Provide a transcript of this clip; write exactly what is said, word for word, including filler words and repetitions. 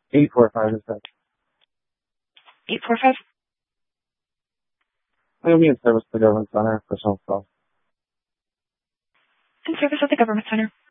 Eight four five is that. Eight four five. I'll be in service to the government center for some stuff. In service at the government center.